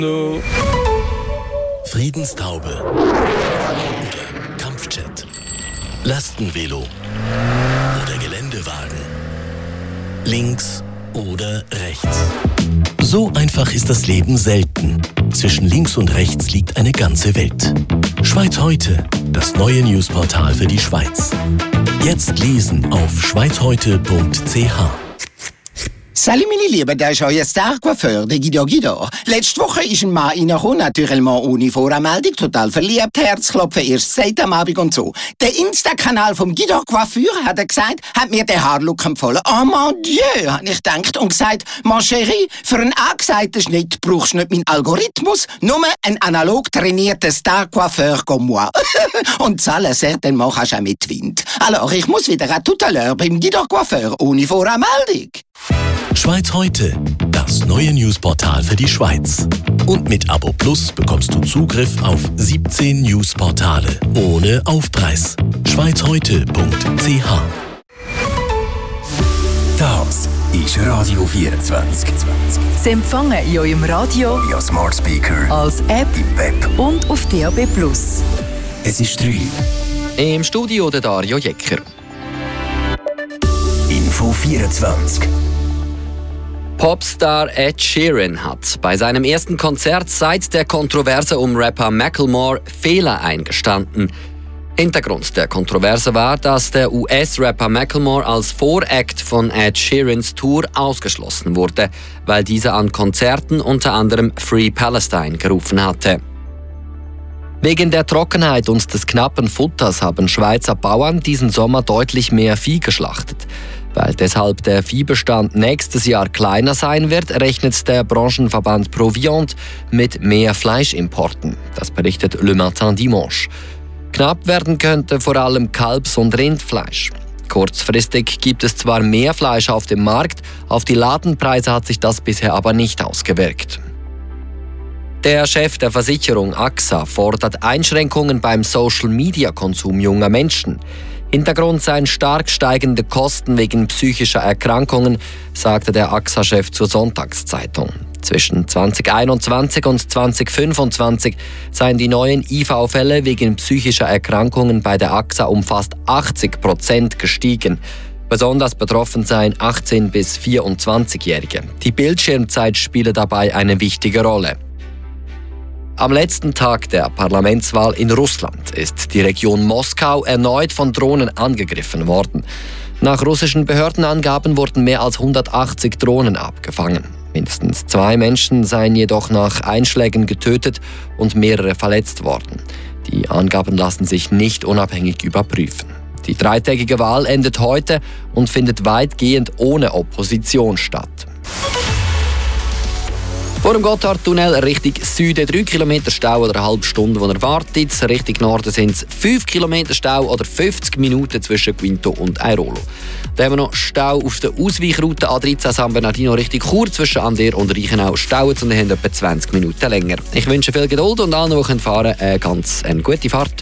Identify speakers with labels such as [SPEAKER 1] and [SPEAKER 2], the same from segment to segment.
[SPEAKER 1] No.
[SPEAKER 2] Friedenstaube oder Kampfjet, Lastenvelo oder Geländewagen, links oder rechts. So einfach ist das Leben selten. Zwischen links und rechts liegt eine ganze Welt. Schweiz heute, das neue Newsportal für die Schweiz. Jetzt lesen auf schweizheute.ch.
[SPEAKER 3] Salut meine Lieben, das ist euer Star-Coiffeur, der Guido. Letzte Woche ist ein Mann reingekommen, natürlich ohne Voranmeldung, total verliebt, Herzklopfen, erst seit am Abend und so. Der Insta-Kanal vom Guido Coiffeur, hat er gesagt, hat mir den Haarlook empfohlen. Oh mon Dieu, habe ich gedacht und gesagt, mon chéri, für einen angesagten Schnitt brauchst du nicht meinen Algorithmus, nur einen analog trainierten Star-Coiffeur comme moi. Und zahlen certainement kannst du auch mit Wind. Alors, ich muss wieder à tout à l'heure beim Guido Coiffeur, ohne Voranmeldung.
[SPEAKER 2] Schweiz heute, das neue Newsportal für die Schweiz. Und mit Abo Plus bekommst du Zugriff auf 17 Newsportale ohne Aufpreis. schweizheute.ch.
[SPEAKER 4] Das ist Radio 24.
[SPEAKER 5] Sie empfangen in eurem Radio,
[SPEAKER 4] via Smart Speaker,
[SPEAKER 5] als App
[SPEAKER 4] im Web
[SPEAKER 5] und auf DAB+.
[SPEAKER 4] Es ist 3.
[SPEAKER 6] Im Studio der Dario Jecker.
[SPEAKER 4] Info 24.
[SPEAKER 6] Popstar Ed Sheeran hat bei seinem ersten Konzert seit der Kontroverse um Rapper Macklemore Fehler eingestanden. Hintergrund der Kontroverse war, dass der US-Rapper Macklemore als Voract von Ed Sheerans Tour ausgeschlossen wurde, weil dieser an Konzerten unter anderem Free Palestine gerufen hatte. Wegen der Trockenheit und des knappen Futters haben Schweizer Bauern diesen Sommer deutlich mehr Vieh geschlachtet. Weil deshalb der Viehbestand nächstes Jahr kleiner sein wird, rechnet der Branchenverband Proviant mit mehr Fleischimporten. Das berichtet Le Matin Dimanche. Knapp werden könnte vor allem Kalbs- und Rindfleisch. Kurzfristig gibt es zwar mehr Fleisch auf dem Markt, auf die Ladenpreise hat sich das bisher aber nicht ausgewirkt. Der Chef der Versicherung AXA fordert Einschränkungen beim Social-Media-Konsum junger Menschen. Hintergrund seien stark steigende Kosten wegen psychischer Erkrankungen, sagte der AXA-Chef zur Sonntagszeitung. Zwischen 2021 und 2025 seien die neuen IV-Fälle wegen psychischer Erkrankungen bei der AXA um fast 80% gestiegen. Besonders betroffen seien 18- bis 24-Jährige. Die Bildschirmzeit spiele dabei eine wichtige Rolle. Am letzten Tag der Parlamentswahl in Russland ist die Region Moskau erneut von Drohnen angegriffen worden. Nach russischen Behördenangaben wurden mehr als 180 Drohnen abgefangen. Mindestens 2 Menschen seien jedoch nach Einschlägen getötet und mehrere verletzt worden. Die Angaben lassen sich nicht unabhängig überprüfen. Die 3-tägige Wahl endet heute und findet weitgehend ohne Opposition statt. Vor dem Gotthardtunnel Richtung Süden 3 Kilometer Stau oder eine halbe Stunde, die erwartet. Richtung Norden sind es 5 Kilometer Stau oder 50 Minuten zwischen Quinto und Airolo. Dann haben wir noch Stau auf der Ausweichroute A13 San Bernardino Richtung Chur zwischen Ander und Reichenau stauen und haben etwa 20 Minuten länger. Ich wünsche viel Geduld und allen, die fahren können, eine gute Fahrt.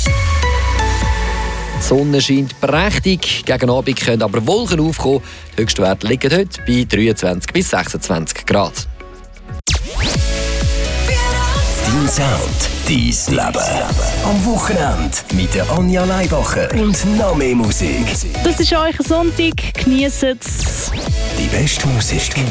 [SPEAKER 6] Die Sonne scheint prächtig, gegen Abend können aber Wolken aufkommen. Die Höchstwerte liegen heute bei 23 bis 26 Grad.
[SPEAKER 4] Dein Sound, dein Leben. Am Wochenende mit der Anja Leibacher und noch mehr Musik.
[SPEAKER 7] Das ist euer Sonntag, genießt es.
[SPEAKER 4] Die beste Musik.